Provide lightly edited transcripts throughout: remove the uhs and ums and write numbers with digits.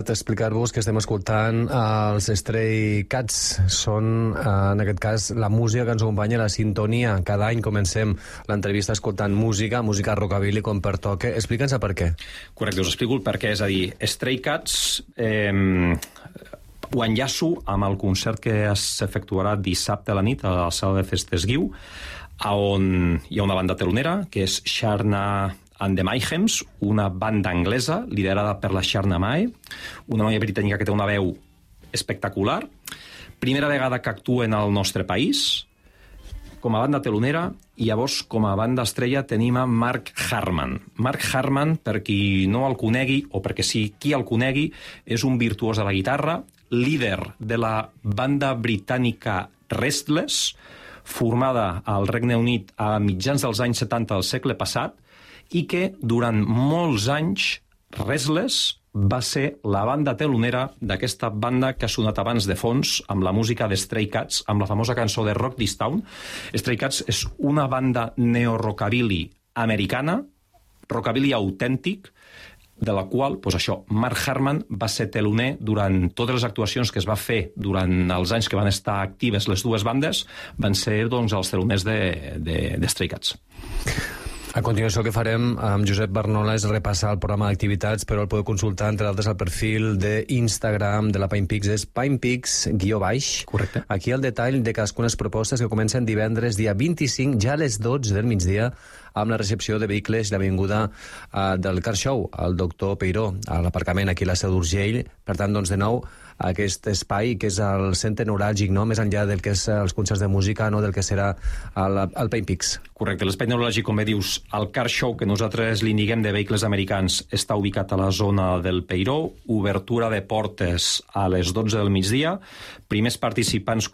explicar-vos que estem escoltant els Stray Cats. Són, en aquest cas, la música que ens acompanya, la sintonia. Cada any comencem l'entrevista escoltant música rockabilly com pertoca. Explica'ns per què. Correcte, us explico el per què. És a dir, Stray Cats ho enllaço amb el concert que s'efectuarà dissabte a la nit a la sala de festes Guiu, on hi ha una banda telonera, que és Sharna and the Mayhems, una banda anglesa liderada per la Sharna Mae, una noia britànica que té una veu espectacular. Primera vegada que actuen al nostre país, com a banda telonera, i llavors com a banda estrella tenim a Mark Harman. Mark Harman, per qui no el conegui, o perquè sí, qui el conegui, és un virtuós de la guitarra, líder de la banda britànica Restless, formada al Regne Unit a mitjans dels anys 70 del segle passat, i que durant molts anys Restless va ser la banda telonera d'aquesta banda que ha sonat abans de fons amb la música de Stray Cats, amb la famosa cançó de Rock This Town. Stray Cats és una banda neo-rockabilly americana, rockabilly autèntic, de la qual, doncs això, Mark Harman va ser teloner durant totes les actuacions que es va fer durant els anys que van estar actives les dues bandes, van ser doncs, els teloners de Stray Cats. A continuació, el que farem amb Josep Barnola és repassar el programa d'activitats, però el podeu consultar, entre altres, al perfil d'Instagram de la Pinepix, és pinepix_. Correcte. Aquí el detall de cadascuna de les propostes que comencen divendres, dia 25, ja a les 12 del migdia, amb la recepció de vehicles i la vinguda del Car Show, al doctor Peiró, a l'aparcament aquí a la Seu d'Urgell. Per tant, doncs, de nou, aquest espai que és el centre neuràlgic, no? Més enllà del que és els concerts de música, no? Del que serà el Pinepix. Correcte, l'espai neuràlgic, com bé dius, el Car Show, que nosaltres li diguem de vehicles americans, està ubicat a la zona del Peiró, obertura de portes a les 12 del migdia. Primers participants,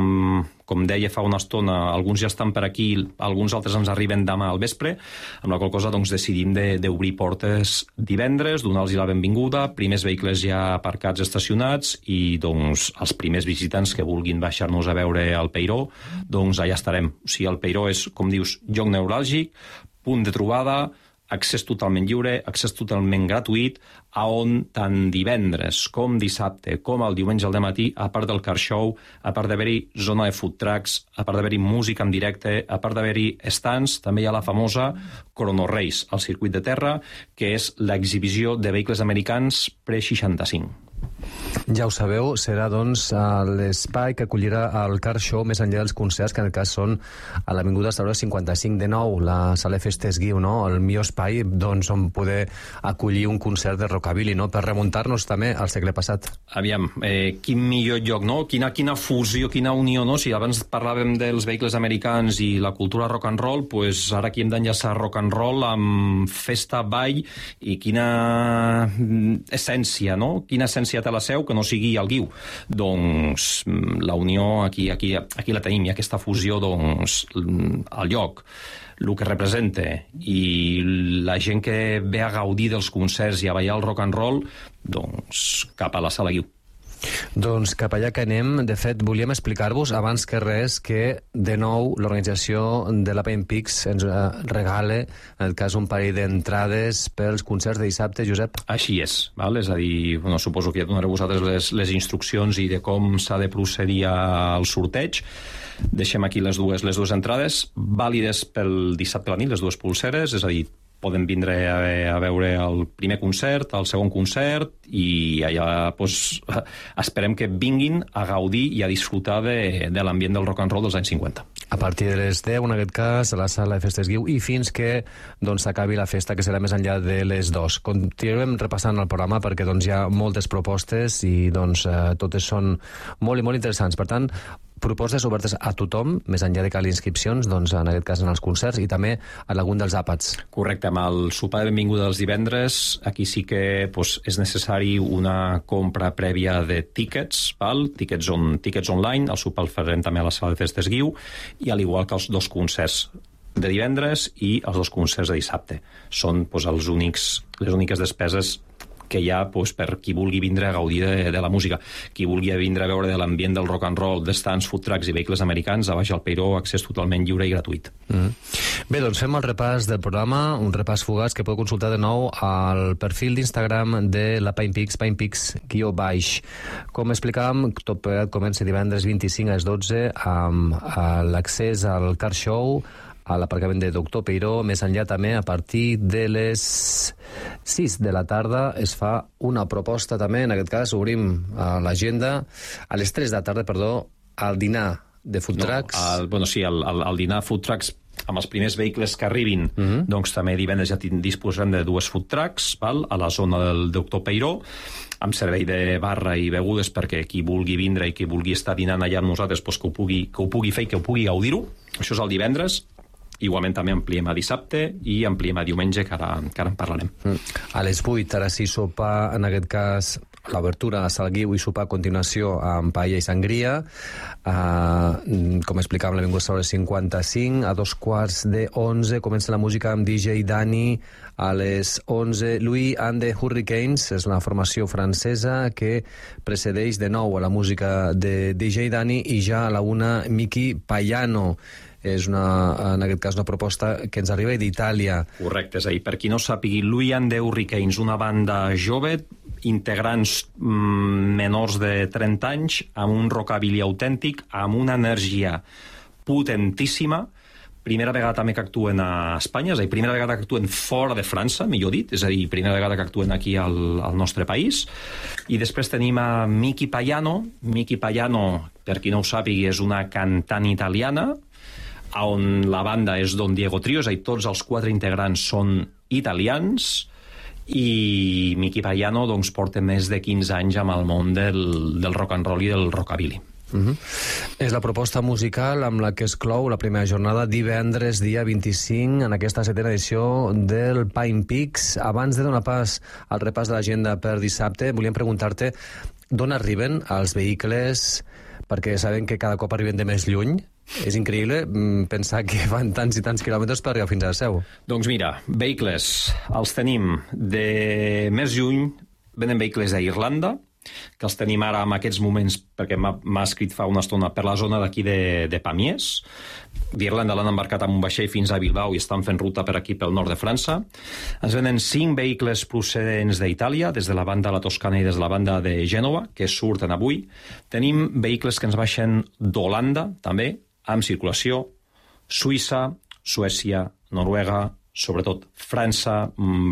com deia fa una estona, alguns ja estan per aquí, alguns altres ens arriben demà al vespre, amb la qual cosa doncs, decidim d'obrir portes divendres, donar-los la benvinguda, primers vehicles ja aparcats, estacionats, i doncs, els primers visitants que vulguin baixar-nos a veure el Peiró, doncs allà estarem. O sigui, el Peiró és, com dius, lloc neuràlgic, punt de trobada, accés totalment lliure, accés totalment gratuït, a on tant divendres com dissabte com el diumenge al dematí, a part del car show, a part d'haver-hi zona de food trucks, a part d'haver-hi música en directe, a part d'haver-hi stands, també hi ha la famosa Chrono Race, al circuit de terra, que és l'exhibició de vehicles americans pre-65. Ja ho sabeu, serà doncs l'espai que acollirà el Car Show més enllà dels concerts, que en el cas són a l'Avinguda Estaura 55 de nou, la sala de festes Guiu, no? El millor espai doncs, on poder acollir un concert de rockabilly, no? Per remuntar-nos també al segle passat. Aviam, quin millor lloc, no? Quina fusió, quina unió, no? Si abans parlàvem dels vehicles americans i la cultura rock and roll, pues ara aquí hem d'enllaçar rock and roll amb festa, ball, i quina essència, no? Quina essència té la Seu que no sigui el Guiu. Doncs la unió aquí la tenim, i aquesta fusió, doncs, al lloc, el que representa, i la gent que ve a gaudir dels concerts i a ballar el rock and roll, doncs cap a la sala Guiu. Doncs cap allà que anem. De fet, volíem explicar-vos, abans que res, que de nou l'organització de la Pinepix ens regala, en el cas, un parell d'entrades pels concerts de dissabte, Josep. Així és, val? És a dir, bueno, suposo que ja donareu vosaltres les instruccions i de com s'ha de procedir al sorteig. Deixem aquí les dues entrades, vàlides pel dissabte a la nit, les dues pulseres, és a dir, poden vindre a veure el primer concert, el segon concert, i allà doncs, esperem que vinguin a gaudir i a disfrutar de l'ambient del rock and roll dels anys 50. A partir de les 10, en aquest cas, a la sala de festes Guiu, i fins que doncs, s'acabi la festa, que serà més enllà de les 2. Continuem repassant el programa perquè doncs, hi ha moltes propostes i doncs, totes són molt i molt interessants. Per tant, propostes obertes a tothom, més enllà de cal inscripcions, doncs, en aquest cas en els concerts, i també a algun dels àpats. Correcte, amb el sopar de benvinguda dels divendres, aquí sí que doncs, és necessari una compra prèvia de tíquets, val? Tíquets online, el sopar el farem també a la sala de festes Guiu, i al igual que els dos concerts de divendres i els dos concerts de dissabte. Són doncs, les úniques despeses que hi ha per qui vulgui vindre a gaudir de la música. Qui vulgui vindre a veure de l'ambient del rock and roll, de stands, food trucks i vehicles americans, a baix al Peiró, accés totalment lliure i gratuït. Bé, doncs fem el repàs del programa, un repàs fugaç que podeu consultar de nou al perfil d'Instagram de la Pinepix, Pinepix_baix. Com explicàvem, tot plegat comença divendres 25 a les 12 amb l'accés al car show, a l'aparcament de Doctor Peiró. Més enllà també, a partir de les 6 de la tarda es fa una proposta també, en aquest cas obrim l'agenda, a les 3 de la tarda, al dinar de food trucks. El dinar food trucks amb els primers vehicles que arribin, doncs també divendres ja disposarem de 2 food trucks, a la zona del Doctor Peiró, amb servei de barra i begudes perquè qui vulgui vindre i qui vulgui estar dinant allà amb nosaltres que ho pugui fer i que ho pugui gaudir-ho. Això és el divendres. Igualment també ampliem a dissabte i ampliem a diumenge, que ara en parlarem. A les 8, ara sí, sopar, en aquest cas, l'obertura a Salguiu i sopar a continuació amb paella i sangria. Com explicàvem, l'Avinguda Saura 55, a 11:15 comença la música amb DJ Dani. A les 11, Louis and the Hurricanes, és una formació francesa que precedeix de nou a la música de DJ Dani, i ja a la 1, Miki Payano. És en aquest cas una proposta que ens arriba d'Itàlia. Correcte, és a dir, per qui no sàpigui, Louis and the Hurricanes, una banda jove, integrants menors de 30 anys, amb un rockabilly autèntic, amb una energia potentíssima. Primera vegada també que actuen a Espanya, és a dir, primera vegada que actuen fora de França, millor dit, és a dir, primera vegada que actuen aquí al nostre país. I després tenim a Miki Payano. Miki Payano, per qui no ho sàpigui, és una cantant italiana, on la banda és Don Diego Trio, és a dir, tots els 4 integrants són italians, i Miki Payano doncs, porta més de 15 anys amb el món del rock and roll i del rockabilly. És la proposta musical amb la que es clou la primera jornada divendres, dia 25, en aquesta 7ª edició del Pinepix. Abans de donar pas al repàs de l'agenda per dissabte, volíem preguntar-te d'on arriben els vehicles, perquè sabem que cada cop arriben de més lluny. És increïble pensar que fan tants i tants quilòmetres per arribar fins a la Seu. Doncs mira, vehicles els tenim de més lluny, venen vehicles d'Irlanda, que els tenim ara en aquests moments, perquè m'ha escrit fa una estona, per la zona d'aquí de Pamiers. D'Irlanda l'han embarcat amb un vaixell fins a Bilbao i estan fent ruta per aquí, pel nord de França. Ens venen 5 vehicles procedents d'Itàlia, des de la banda de la Toscana i des de la banda de Gènova, que surten avui. Tenim vehicles que ens baixen d'Holanda, també, amb circulació, Suïssa, Suècia, Noruega, sobretot França,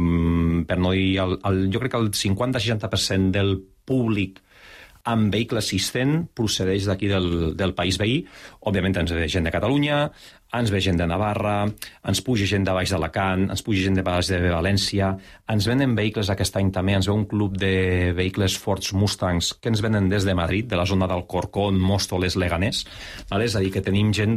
per no dir... jo crec que el 50-60% del públic amb vehicle assistent procedeix d'aquí del país veí. Òbviament ens ve gent de Catalunya, ens ve gent de Navarra, ens puja gent de baix d'Alacant, ens puja gent de baix de València, ens venen vehicles aquest any també, ens ve un club de vehicles Ford Mustangs que ens venen des de Madrid, de la zona d'Alcorcón, Móstoles, Leganés. És a dir, que tenim gent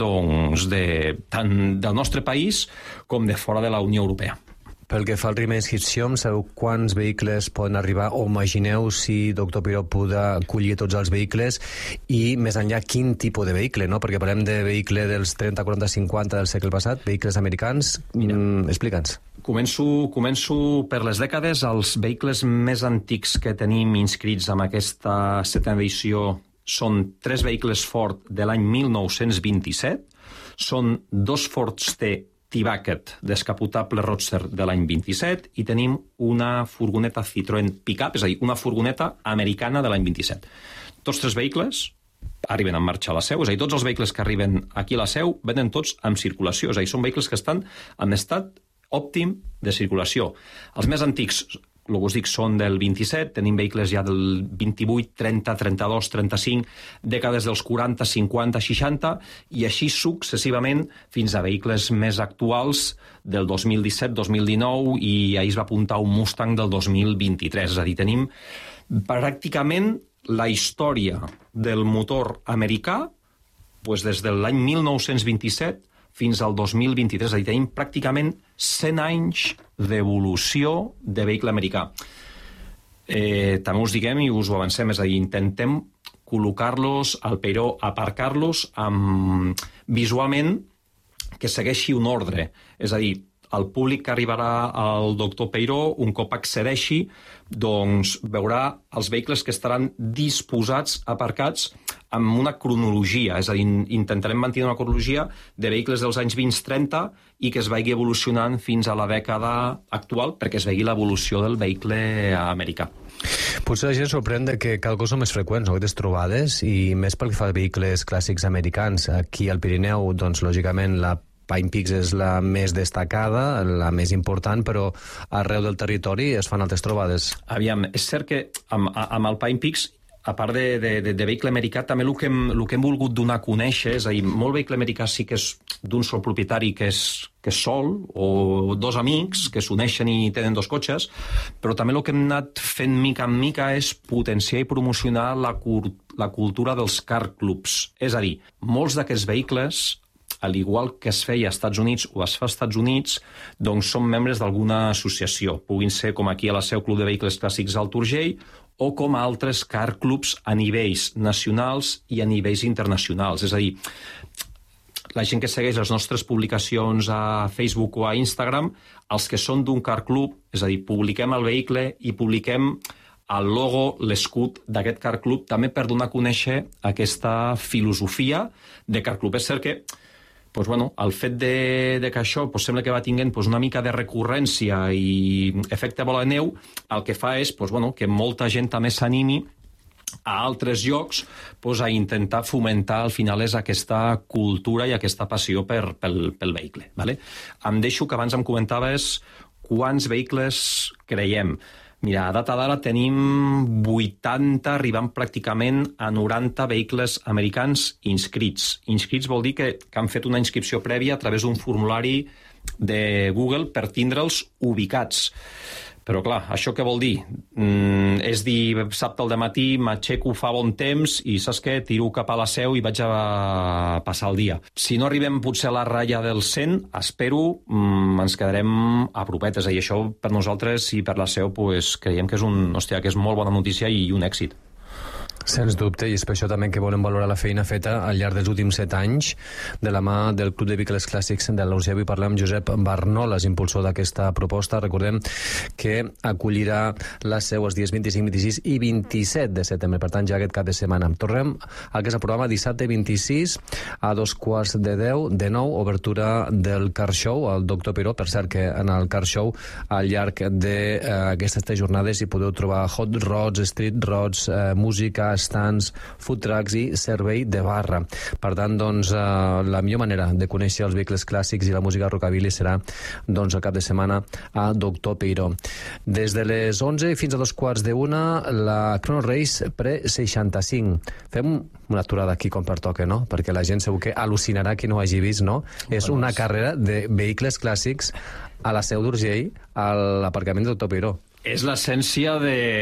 tant del nostre país com de fora de la Unió Europea. Pel que fa al Remains Hits Show, sabeu quants vehicles poden arribar, o imagineu si Doctor Peiró podrà acollir tots els vehicles, i més enllà quin tipus de vehicle, no? Perquè parlem de vehicle dels 30, 40, 50 del segle passat, vehicles americans. Explica'ns. Començo per les dècades. Els vehicles més antics que tenim inscrits en aquesta 7ª edició són 3 vehicles Ford de l'any 1927, són 2 Fords T-Bucket descapotable Roadster de l'any 27 i tenim una furgoneta Citroën Pickup, és a dir, una furgoneta americana de l'any 27. Tots 3 vehicles arriben en marxa a la Seu, és a dir, tots els vehicles que arriben aquí a la Seu venen tots en circulació, és a dir, són vehicles que estan en estat òptim de circulació. Els més antics, el que us dic, són del 27, tenim vehicles ja del 28, 30, 32, 35, dècades dels 40, 50, 60, i així successivament fins a vehicles més actuals del 2017, 2019, i ahir es va apuntar un Mustang del 2023. És a dir, tenim pràcticament la història del motor americà des de l'any 1927 fins al 2023, és a dir, tenim pràcticament 100 anys d'evolució de vehicle americà. També us diguem i us ho avancem, és a dir, intentem col·locar-los al Peiró, aparcar-los visualment que segueixi un ordre. És a dir, el públic que arribarà al doctor Peiró, un cop accedeixi, doncs veurà els vehicles que estaran disposats, aparcats, amb una cronologia, és a dir, intentarem mantenir una cronologia de vehicles dels anys 20-30 i que es vagi evolucionant fins a la dècada actual perquè es vegi l'evolució del vehicle americà. Potser la gent sorprèn que cada cosa són més freqüents, no?, aquestes trobades, i més pel que fa a vehicles clàssics americans. Aquí al Pirineu, doncs, lògicament, la Pine Peaks és la més destacada, la més important, però arreu del territori es fan altres trobades. Aviam, és cert que amb el Pine Peaks, a part de vehicle americà, també el que hem volgut donar a conèixer, és a dir, molt vehicle americà sí que és d'un sol propietari que és sol, o dos amics que s'uneixen i tenen dos cotxes, però també el que hem anat fent mica en mica és potenciar i promocionar la cultura dels car clubs. És a dir, molts d'aquests vehicles, al igual que es feia als Estats Units o es fa als Estats Units, doncs són membres d'alguna associació. Puguin ser, com aquí a la seu, Club de Vehicles Clàssics al Turgell, o com altres car clubs a nivells nacionals i a nivells internacionals. És a dir, la gent que segueix les nostres publicacions a Facebook o a Instagram, els que són d'un car club, és a dir, publiquem el vehicle i publiquem el logo, l'escut d'aquest car club, també per donar a conèixer aquesta filosofia de car club. És cert que el fet de que això sembla que va tinguent una mica de recurrència i efecte bola de neu, el que fa és que molta gent també s'animi a altres llocs a intentar fomentar al final és aquesta cultura i aquesta passió pel vehicle. Em deixo que abans em comentaves quants vehicles creiem. Mira, a data d'ara tenim 80, arribant pràcticament a 90 vehicles americans inscrits. Inscrits vol dir que han fet una inscripció prèvia a través d'un formulari de Google per tindre'ls ubicats. Però, clar, això què vol dir? És dir, dissabte al dematí m'aixeco, fa bon temps i, saps què? Tiro cap a la seu i vaig a passar el dia. Si no arribem potser a la ratlla del 100, espero, ens quedarem a propetes. I això per nosaltres i per la seu creiem que és molt bona notícia i un èxit. Sens dubte, i és per això també que volem valorar la feina feta al llarg dels últims 7 anys de la mà del Club de Vehicles Clàssics de l'Urgell. Avui parlem amb Josep Barnoles, impulsor d'aquesta proposta. Recordem que acollirà la seu els dies 25, 26 i 27 de setembre, per tant ja aquest cap de setmana. Tornem al que és el programa dissabte 26 a 2:45, de nou, obertura del Car Show, el Dr. Peiró. Per cert que en el Car Show al llarg d'aquestes 3 jornades hi podeu trobar hot rods, street rods, música, stands, food trucks i servei de barra. Per tant, doncs, la millor manera de conèixer els vehicles clàssics i la música rockabilly serà el cap de setmana a Doctor Peiró. Des de les 11 fins a 2:45, la Chrono Race Pre-65. Fem una aturada aquí com pertoca, no? Perquè la gent segur que al·lucinarà qui no ho hagi vist, no? És una carrera de vehicles clàssics a la Seu d'Urgell, a l'aparcament del Doctor Peiró. És l'essència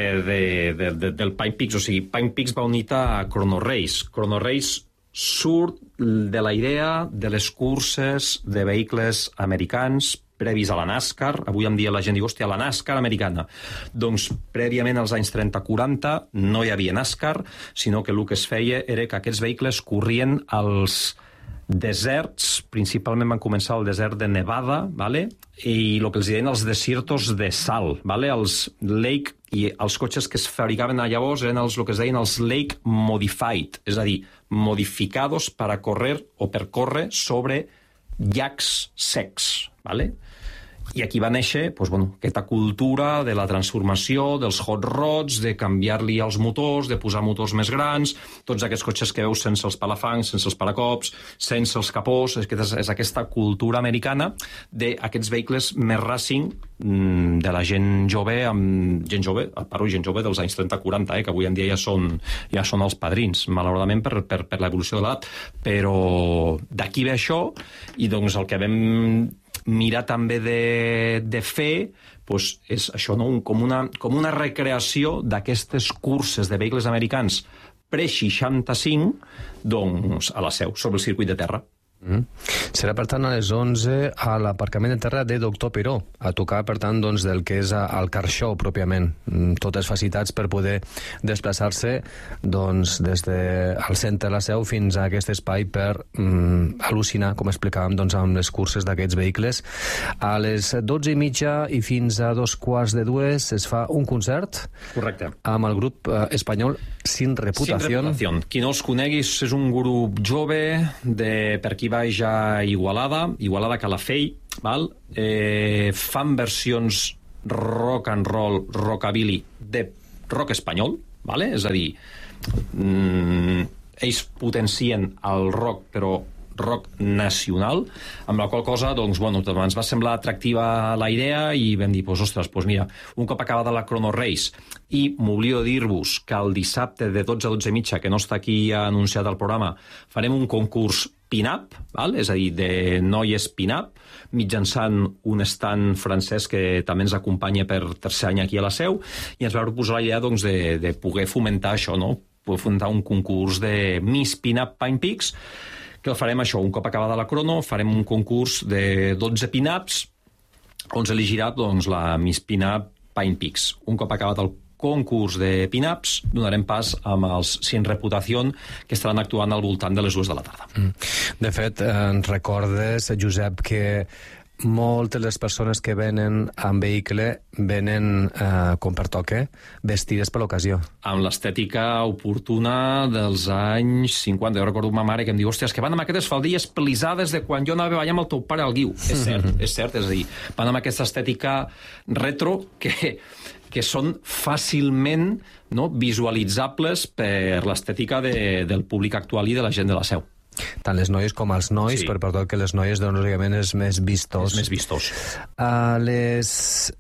del Pine Peaks, o sigui, Pine Peaks va unit a Chrono Race. Chrono Race surt de la idea de les curses de vehicles americans previs a la NASCAR. Avui en dia la gent diu, hòstia, la NASCAR americana. Doncs prèviament als anys 30-40 no hi havia NASCAR, sinó que el que es feia era que aquests vehicles corrien als deserts, principalment van començar al desert de Nevada, i el que els deien els desiertos de sal, els lake, i els cotxes que es fabricaven llavors eren el que es deien els lake modified, és a dir, modificados per a correr o per córrer sobre llacs secs, I aquí va néixer aquesta cultura de la transformació, dels hot rods, de canviar-li els motors, de posar motors més grans, tots aquests cotxes que veus sense els palafangs, sense els paracops, sense els capós. És aquesta cultura americana d'aquests vehicles més racing de la gent jove, gent jove dels anys 30-40, que avui en dia ja són els padrins, malauradament per l'evolució de l'edat. Però d'aquí ve això, i doncs el que vam mirar també de fer és això, com una recreació d'aquestes curses de vehicles americans pre-65 a la Seu, sobre el circuit de terra. Serà, per tant, a les 11 a l'aparcament de terra de Doctor Peiró, a tocar, per tant, doncs, del que és el car show, pròpiament. Totes facilitats per poder desplaçar-se doncs, des del centre de la Seu fins a aquest espai per al·lucinar, com explicàvem, doncs, amb les curses d'aquests vehicles. A les 12:30 i fins a 2:15 es fa un concert. Correcte. Amb el grup espanyol Sin Reputación. Qui no els coneguis, és un grup jove per aquí baix a Igualada, Calafell, val? Fan versions rock and roll, rockabilly, de rock espanyol, vale? És a dir, ells potencien el rock, però rock nacional, amb la qual cosa doncs, bueno, ens va semblar atractiva la idea i vam dir, ostres, mira, un cop acabada la Chrono Race, i m'oblido dir-vos que el dissabte de 12 a 12:30, que no està aquí anunciat al programa, farem un concurs pin-up, és a dir, de noies pin-up, mitjançant un stand francès que també ens acompanya per tercer any aquí a la Seu, i ens va proposar la idea doncs, de poder fomentar això, no? Poder fomentar un concurs de Miss Pin-up Pine Peaks, que el farem això, un cop acabada la crono, farem un concurs de 12 pin-ups, on s'elegirà doncs, la Miss Pin-up Pine Peaks. Un cop acabat el concurs de pin-ups, donarem pas amb els Sin Reputación, que estaran actuant al voltant de les 2 de la tarda. De fet, ens recordes, Josep, que moltes les persones que venen amb vehicle venen, com pertoca, vestides per l'ocasió. Amb l'estètica oportuna dels anys 50. Jo recordo ma mare que em diu, hòstia, que van amb aquestes faldilles plisades de quan jo anava a ballar amb el teu pare al Guiu. És cert, és a dir, van amb aquesta estètica retro que són fàcilment visualitzables per l'estètica del públic actual i de la gent de la Seu. Tant les noies com els nois, per tot que les noies, doncs, lògicament, és més vistós. És més vistós. A les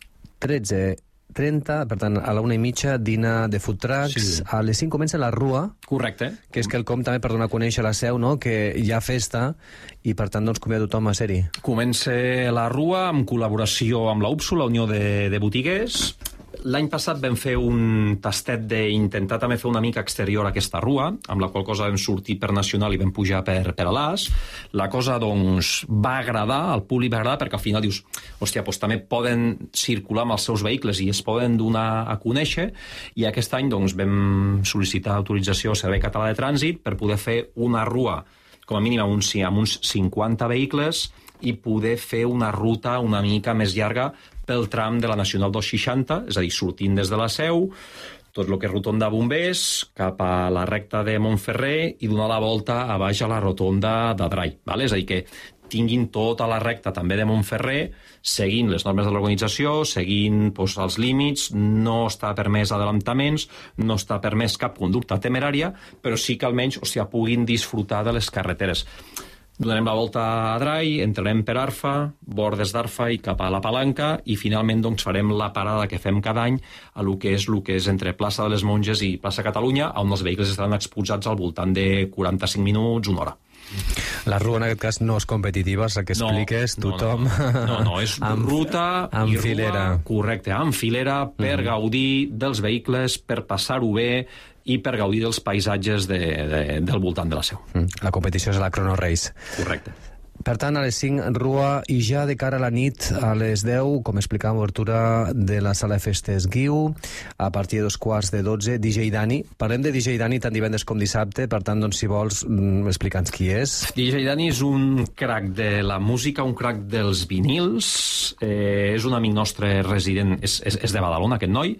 13:30, per tant, a la 1:30, dina de food trucks. A les 5 comença la Rua. Correcte. Que és quelcom també per donar a conèixer la Seu, no? Que hi ha festa i, per tant, doncs, convida tothom a ser-hi. Comença la Rua amb col·laboració amb la UPSU, la Unió de Botiguers. L'any passat vam fer un tastet d'intentar també fer una mica exterior aquesta rua, amb la qual cosa vam sortir per Nacional i vam pujar per Alàs. La cosa, doncs, va agradar, al públic va agradar, perquè al final dius, hòstia, doncs també poden circular amb els seus vehicles i es poden donar a conèixer, i aquest any, doncs, vam sol·licitar autorització al Servei Català de Trànsit per poder fer una rua, com a mínim amb uns 50 vehicles, i poder fer una ruta una mica més llarga pel tram de la Nacional 260, és a dir, sortint des de la Seu, tot el que és rotonda Bombers, cap a la recta de Montferrer i donar la volta a baix a la rotonda d'Adrai. És a dir, que tinguin tota la recta també de Montferrer, seguint les normes de l'organització, seguint els límits, no està permès adelantaments, no està permès cap conducta temerària, però sí que almenys puguin disfrutar de les carreteres. Donarem la volta a Adrai, entrarem per Arfa, bordes d'Arfa i cap a la Palanca, i finalment doncs, farem la parada que fem cada any a lo que és entre plaça de les Monges i plaça Catalunya, on els vehicles estaran exposats al voltant de 45 minuts, una hora. La Rua, en aquest cas, no és competitiva, és el que expliques, tothom... No, és ruta i filera. Correcte, amb filera, per gaudir dels vehicles, per passar-ho bé i per gaudir dels paisatges del voltant de la Seu. La competició és la Chrono Race. Correcte. Per tant, a les 5, Rua, i ja de cara a la nit, a les 10, com explicàvem, obertura de la sala de festes Guiu, a partir de 2:15, DJ Dani. Parlem de DJ Dani tant divendres com dissabte, per tant, doncs, si vols, explica'ns qui és. DJ Dani és un crac de la música, un crac dels vinils, és un amic nostre resident, és de Badalona, aquest noi,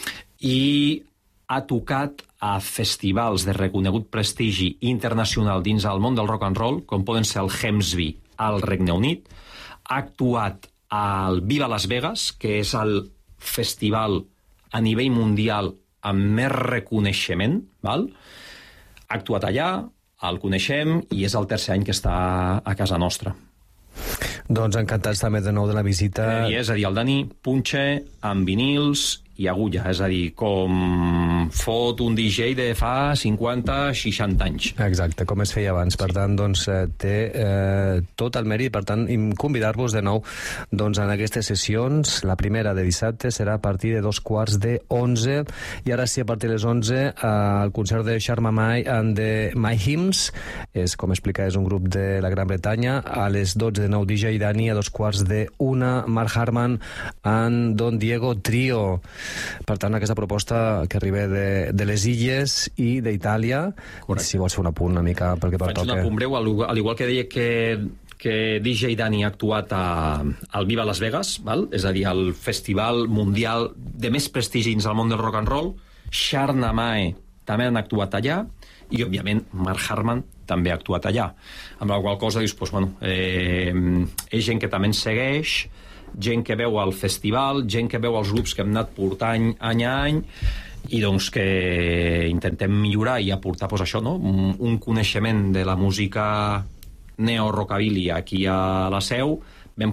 i ha tocat a festivals de reconegut prestigi internacional dins el món del rock and roll, com poden ser el Hemsby al Regne Unit, ha actuat al Viva Las Vegas, que és el festival a nivell mundial amb més reconeixement, val? Ha actuat allà, el coneixem, i és el tercer any que està a casa nostra. Doncs encantats també de nou de la visita. És a dir, el Dani punxa amb vinils i agulla, és a dir, com fot un DJ de fa 50-60 anys. Exacte, com es feia abans. Per tant, doncs, té tot el mèrit. Per tant, convidar-vos de nou doncs, en aquestes sessions. La primera de dissabte serà a partir de 11:15, i ara sí, a partir de les 11, el concert de Sharma Mai and the My Hymns, és, com explica, és un grup de la Gran Bretanya. A les 12 de nou, DJ Dani. A 2:15, Mark Harman and Don Diego Trio. Per tant, aquesta proposta que arriba de les Illes i d'Itàlia. Correcte. Si vols fer un apunt una mica pel que pertoca. Faig un apunt breu, al igual que deia que DJ Dani ha actuat al Viva Las Vegas, val? És a dir, el festival mundial de més prestigi dins el món del rock and roll. Sharna Mai també han actuat allà, i, òbviament, Mark Harman també ha actuat allà. Amb la qual cosa, dius, doncs, bueno, és gent que també ens segueix, gent que veu el festival, gent que veu els grups que hem anat portant any a any, i doncs que intentem millorar i aportar, doncs, això, no? Un coneixement de la música neo-rockabilly aquí a la Seu. Vam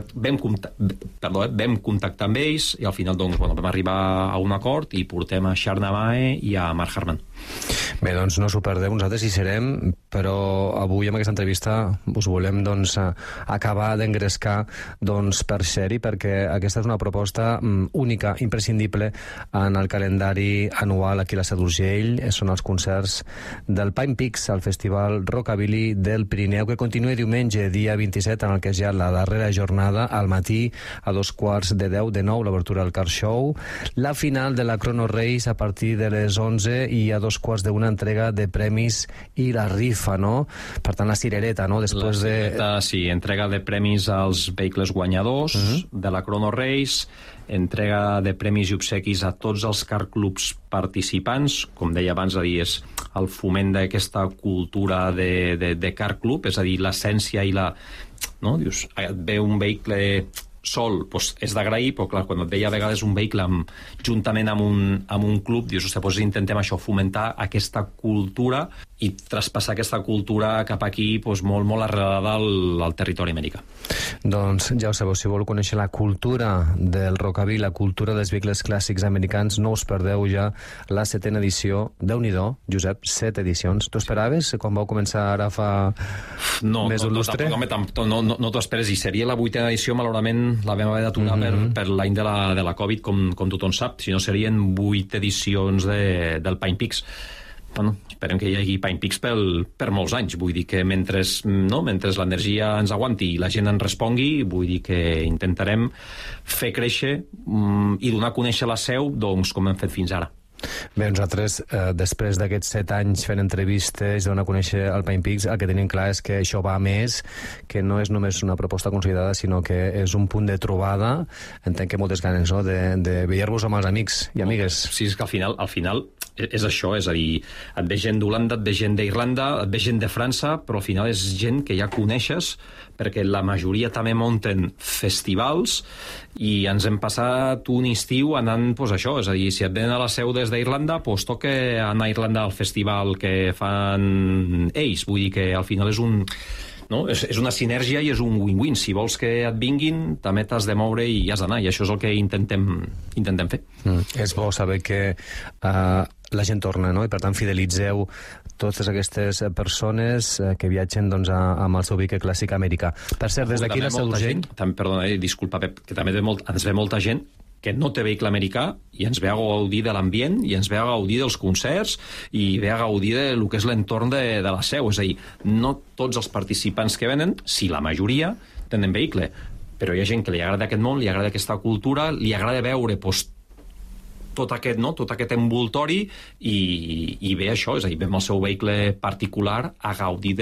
contactar amb ells i al final, doncs, bueno, vam arribar a un acord i portem a Sharna Mai i a Mark Harman. Bé, doncs no s'ho perdeu, nosaltres hi serem, però avui amb aquesta entrevista us volem, doncs, acabar d'engrescar, doncs, per ser-hi, perquè aquesta és una proposta única, imprescindible en el calendari anual aquí a la Seu d'Urgell. Són els concerts del Pine Peaks, el Festival Rockabilly del Pirineu, que continua diumenge, dia 27, en el que és ja la darrera jornada, al matí, a 9:15, de nou, l'obertura del Car Show, la final de la Chrono Race a partir de les 11, i a 2:15, entrega de premis i la rifa, no? Per tant, la cirereta, no? Després la cirereta, sí, entrega de premis als vehicles guanyadors de la Chrono Race, entrega de premis i obsequis a tots els car clubs participants, com deia abans, és el foment d'aquesta cultura de car club, és a dir, l'essència i la... No? Dius, et ve un vehicle sol, doncs és d'agrair, però clar, quan et veia a vegades un vehicle juntament amb un club, dius, doncs intentem això, fomentar aquesta cultura i traspassar aquesta cultura cap aquí, doncs molt, molt arrelada al territori americà. Doncs ja ho sabeu, si voleu conèixer la cultura del rockabilly, la cultura dels vehicles clàssics americans, no us perdeu ja la 7ª edició. Déu-n'hi-do, Josep, 7 edicions. Tu esperaves quan vau començar ara fa més d'un lustre? No t'ho esperes, i seria la 8ª edició, malauradament la vam haver d'aturar per l'any de la Covid, com tothom sap, si no serien 8 edicions del Pine Peaks. Bueno, esperem que hi hagi Pine Peaks per molts anys. Vull dir que mentre l'energia ens aguanti i la gent ens respongui, vull dir que intentarem fer créixer i donar a conèixer la Seu, doncs, com hem fet fins ara. Bé, nosaltres, després d'aquests 7 anys fent entrevistes i donar a conèixer el Pine Peaks, el que tenim clar és que això va més, que no és només una proposta consolidada, sinó que és un punt de trobada. Entenc que moltes ganes, no?, de veure-vos amb els amics i amigues. Sí, és que al final és això, és a dir, et ve gent d'Holanda, et ve gent d'Irlanda, et ve gent de França, però al final és gent que ja coneixes, perquè la majoria també munten festivals, i ens hem passat un estiu anant, doncs això, és a dir, si et venen a la Seu des d'Irlanda, doncs toca anar a Irlanda al festival que fan ells. Vull dir que al final és un... No? És una sinergia i és un win-win. Si vols que et vinguin, també t'has de moure i has d'anar, i això és el que intentem fer. És bo saber que la gent torna, no? I per tant fidelitzeu totes aquestes persones que viatgen, doncs, amb el seu vehicle clàssic americà. Per cert, des d'aquí la Seu d'Urgell... Perdona, disculpa, Pep, que també ens ve molta gent que no té vehicle americà i ens ve a gaudir de l'ambient, i ens ve a gaudir dels concerts, i ve a gaudir del que és l'entorn de la Seu. És a dir, no tots els participants que venen, si la majoria, tenen vehicle, però hi ha gent que li agrada aquest món, li agrada aquesta cultura, li agrada veure tot aquest envoltori, i ve això, és a dir, ve amb el seu vehicle particular a gaudir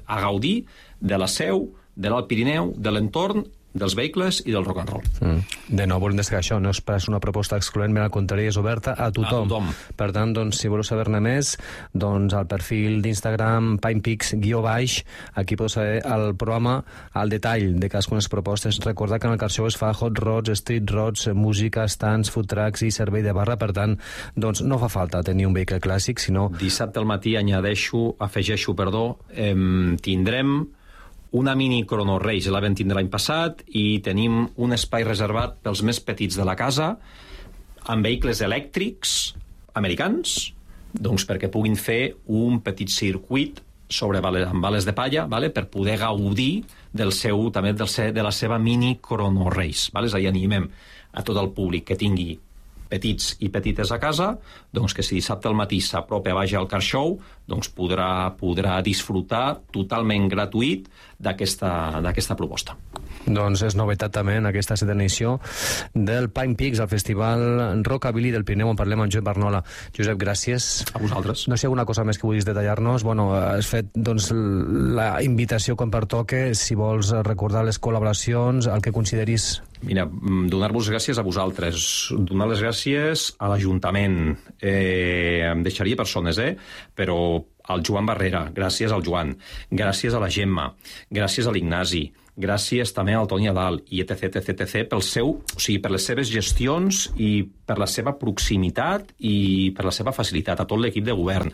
de la Seu, de l'Alt Pirineu, de l'entorn, dels vehicles i del rock and roll. De nou, volem destacar això, no és pas una proposta excloent, ben al contrari, és oberta a tothom. Per tant, doncs, si voleu saber-ne més, doncs al perfil d'Instagram pinepeaks_, aquí podeu saber el programa al detall de cadascuna de les propostes. Recordar que en el Car Show es fa hot rods, street rods, música, stands, food trucks i servei de barra, per tant, doncs no fa falta tenir un vehicle clàssic, sinó... Dissabte al matí afegeixo, tindrem una mini Chrono Race, la vam tindre l'any passat, i tenim un espai reservat pels més petits de la casa, amb vehicles elèctrics americans, doncs perquè puguin fer un petit circuit amb bales de palla, vale? Per poder gaudir també de la seva mini Chrono Race. Vale? És a dir, animem a tot el públic que tingui petits i petites a casa, doncs que si dissabte al matí s'apropa a baix al car show, doncs podrà disfrutar totalment gratuït d'aquesta proposta. Doncs és novetat també en aquesta setena edició del Pine Peaks, el festival Rockabilly del Pirineu, on parlem amb Josep Barnola. Josep, gràcies. A vosaltres. No sé alguna cosa més que vulguis detallar-nos. Bueno, has fet doncs, la invitació quan pertoque, si vols recordar les col·laboracions, el que consideris. Mira, donar-vos gràcies a vosaltres, donar les gràcies a l'Ajuntament. Em deixaria persones, però al Joan Barrera, gràcies al Joan, gràcies a la Gemma, gràcies a l'Ignasi, gràcies també al Toni Adal i etc. Per les seves gestions i per la seva proximitat i per la seva facilitat, a tot l'equip de govern,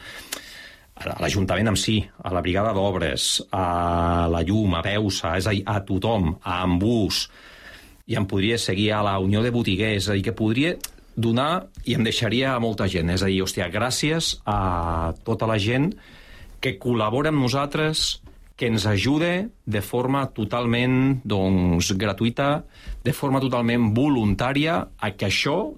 a l'Ajuntament en si, a la Brigada d'Obres, a la Llum, a Beusa, és a dir, a tothom, a Embús, i em podria seguir a la Unió de Botiguers, és a dir, que podria donar i em deixaria a molta gent. És a dir, hòstia, gràcies a tota la gent que col·labora amb nosaltres, que ens ajuda de forma totalment gratuïta, de forma totalment voluntària, a que això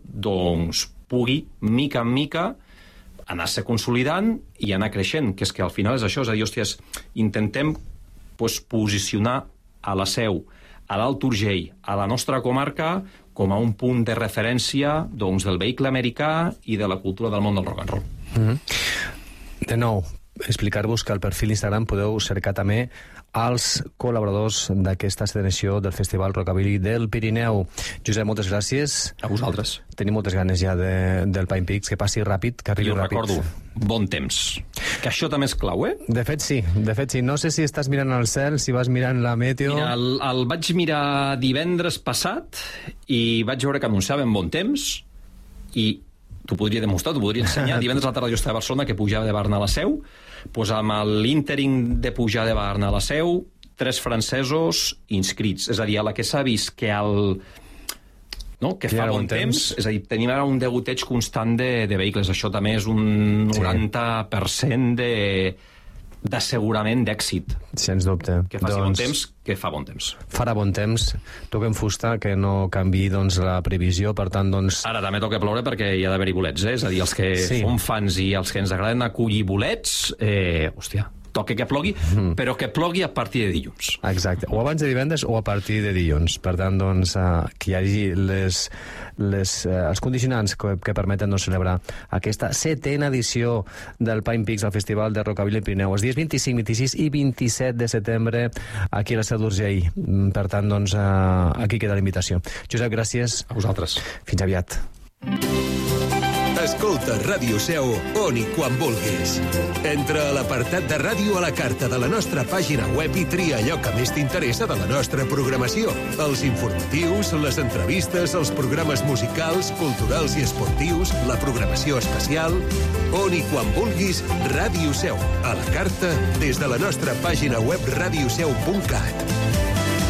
pugui, mica en mica, anar-se consolidant i anar creixent, que és que al final és això, és a dir, hòsties, intentem posicionar a la Seu, a l'Alt Urgell, a la nostra comarca, com a un punt de referència del vehicle americà i de la cultura del món del rock and roll. De nou, explicar-vos que al perfil Instagram podeu cercar també els col·laboradors d'aquesta edició del Festival Rockabilly del Pirineu. Josep, moltes gràcies. A vosaltres. Tenim moltes ganes ja del Pine Peaks, que passi ràpid, que arribi ràpid. I ho recordo, bon temps. Que això també és clau, De fet, sí. No sé si estàs mirant al cel, si vas mirant la meteo. Mira, el vaig mirar divendres passat i vaig veure que anunciaven bon temps i t'ho podria demostrar, t'ho podria ensenyar. Divendres a la tarda jo estava a Barcelona, que pujava de Barna a la Seu, doncs amb l'ínterim de pujar de Barna a la Seu, 3 francesos inscrits. És a dir, a la que s'ha vist que que fa bon temps, és a dir, tenim ara un degoteig constant de vehicles. Això també és un 90% d'assegurament d'èxit. Sens dubte. Que faci bon temps, que fa bon temps. Farà bon temps. Toquem fusta, que no canviï la previsió, per tant, Ara també toca ploure perquè hi ha d'haver-hi bolets, És a dir, els que som fans i els que ens agraden acollir bolets, hòstia, toca que plogui, però que plogui a partir de dilluns. Exacte, o abans de divendres o a partir de dilluns. Per tant, que hi hagi els condicionants que permeten celebrar aquesta 7a edició del Pine Peaks, al Festival de Rockabilly Pirineu, els dies 25, 26 i 27 de setembre aquí a la Seu d'Urgell. Per tant, aquí queda la invitació. Josep, gràcies. A vosaltres. Fins aviat. Escolta Ràdio Seu on i quan vulguis. Entra a l'apartat de ràdio a la carta de la nostra pàgina web i tria allò que més t'interessa de la nostra programació. Els informatius, les entrevistes, els programes musicals, culturals i esportius, la programació especial. On i quan vulguis, Ràdio Seu. A la carta des de la nostra pàgina web radioseu.cat.